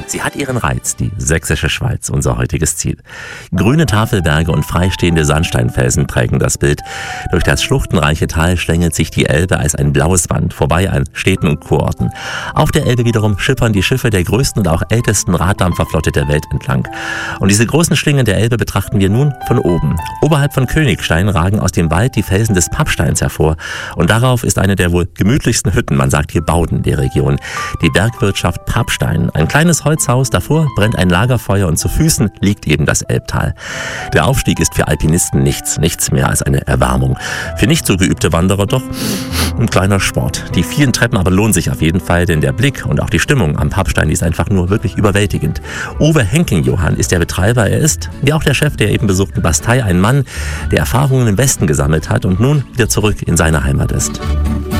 Sie hat ihren Reiz, die sächsische Schweiz, unser heutiges Ziel. Grüne Tafelberge und freistehende Sandsteinfelsen prägen das Bild. Durch das schluchtenreiche Tal schlängelt sich die Elbe als ein blaues Band vorbei an Städten und Kurorten. Auf der Elbe wiederum schippern die Schiffe der größten und auch ältesten Raddampferflotte der Welt entlang. Und diese großen Schlingen der Elbe betrachten wir nun von oben. Oberhalb von Königstein ragen aus dem Wald die Felsen des Pappsteins hervor. Und darauf ist eine der wohl gemütlichsten Hütten, man sagt hier Bauden der Region, die Bergwirtschaft Pappstein. Ein kleines Holzhaus, davor brennt ein Lagerfeuer und zu Füßen liegt eben das Elbtal. Der Aufstieg ist für Alpinisten nichts mehr als eine Erwärmung. Für nicht so geübte Wanderer doch ein kleiner Sport. Die vielen Treppen aber lohnen sich auf jeden Fall, denn der Blick und auch die Stimmung am Pappstein ist einfach nur wirklich überwältigend. Uwe Henking-Johann ist der Betreiber. Er ist, wie auch der Chef der eben besuchten Bastei, ein Mann, der Erfahrungen im Westen gesammelt hat und nun wieder zurück in seine Heimat ist.